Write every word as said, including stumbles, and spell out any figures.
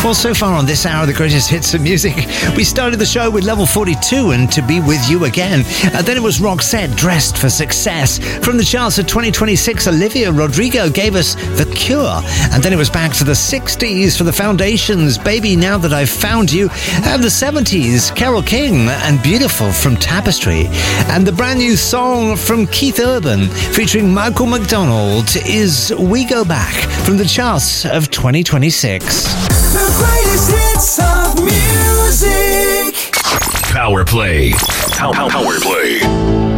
Well, so far on this hour of the greatest hits of music, we started the show with Level forty-two and To Be With You Again. Uh, then it was Roxette, Dressed for Success. From the charts of twenty twenty-six, Olivia Rodrigo gave us The Cure. And then it was back to the sixties for the Foundations, Baby Now That I've Found You. And the seventies, Carole King and Beautiful from Tapestry. And the brand new song from Keith Urban featuring Michael McDonald is We Go Back from the charts of twenty twenty-six. The greatest hits of music. Power Play. Power, power Play.